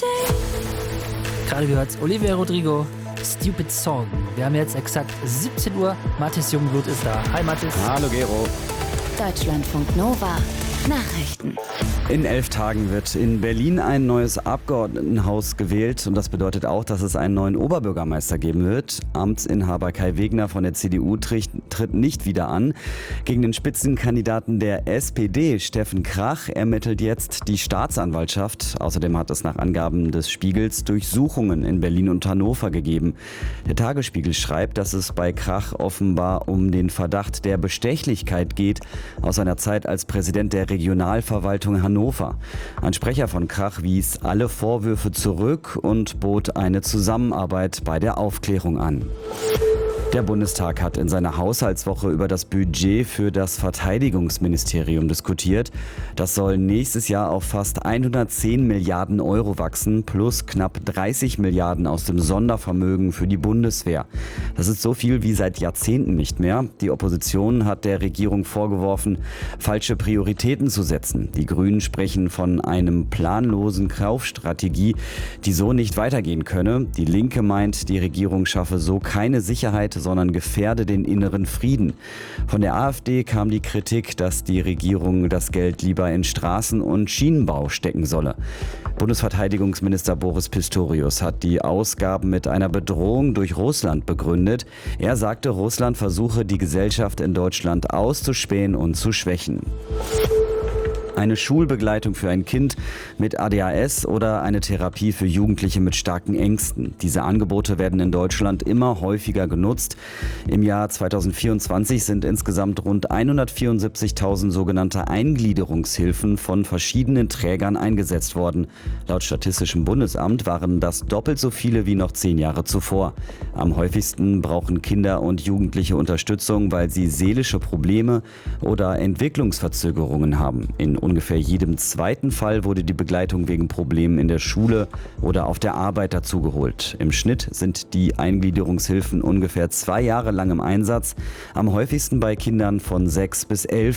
Gerade gehört Olivia Rodrigo, Stupid Song. Wir haben jetzt exakt 17 Uhr. Mathis Jungblut ist da. Hi Mathis. Hallo Gero. Deutschlandfunk Nova. Nachrichten. In 11 Tagen wird in Berlin ein neues Abgeordnetenhaus gewählt und das bedeutet auch, dass es einen neuen Oberbürgermeister geben wird. Amtsinhaber Kai Wegner von der CDU tritt nicht wieder an. Gegen den Spitzenkandidaten der SPD, Steffen Krach, ermittelt jetzt die Staatsanwaltschaft. Außerdem hat es nach Angaben des Spiegels Durchsuchungen in Berlin und Hannover gegeben. Der Tagesspiegel schreibt, dass es bei Krach offenbar um den Verdacht der Bestechlichkeit geht aus seiner Zeit als Präsident der Regionalverwaltung Hannover. Ein Sprecher von Krach wies alle Vorwürfe zurück und bot eine Zusammenarbeit bei der Aufklärung an. Der Bundestag hat in seiner Haushaltswoche über das Budget für das Verteidigungsministerium diskutiert. Das soll nächstes Jahr auf fast 110 Milliarden Euro wachsen, plus knapp 30 Milliarden aus dem Sondervermögen für die Bundeswehr. Das ist so viel wie seit Jahrzehnten nicht mehr. Die Opposition hat der Regierung vorgeworfen, falsche Prioritäten zu setzen. Die Grünen sprechen von einem planlosen Kaufstrategie, die so nicht weitergehen könne. Die Linke meint, die Regierung schaffe so keine Sicherheit, sondern gefährde den inneren Frieden. Von der AfD kam die Kritik, dass die Regierung das Geld lieber in Straßen- und Schienenbau stecken solle. Bundesverteidigungsminister Boris Pistorius hat die Ausgaben mit einer Bedrohung durch Russland begründet. Er sagte, Russland versuche, die Gesellschaft in Deutschland auszuspähen und zu schwächen. Eine Schulbegleitung für ein Kind mit ADHS oder eine Therapie für Jugendliche mit starken Ängsten. Diese Angebote werden in Deutschland immer häufiger genutzt. Im Jahr 2024 sind insgesamt rund 174.000 sogenannte Eingliederungshilfen von verschiedenen Trägern eingesetzt worden. Laut Statistischem Bundesamt waren das doppelt so viele wie noch 10 Jahre zuvor. Am häufigsten brauchen Kinder und Jugendliche Unterstützung, weil sie seelische Probleme oder Entwicklungsverzögerungen haben. In ungefähr jedem zweiten Fall wurde die Begleitung wegen Problemen in der Schule oder auf der Arbeit dazugeholt. Im Schnitt sind die Eingliederungshilfen ungefähr 2 Jahre lang im Einsatz, am häufigsten bei Kindern von 6 bis 11